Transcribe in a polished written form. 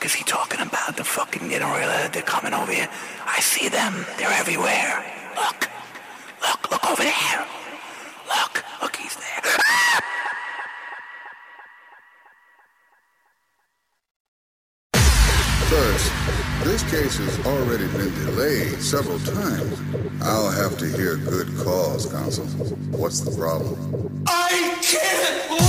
fuck is he talking about? The fucking, they're coming over here. I see them. They're everywhere. Look over there. Look, he's there. First, this case has already been delayed several times. I'll have to hear good cause, counsel. What's the problem? I can't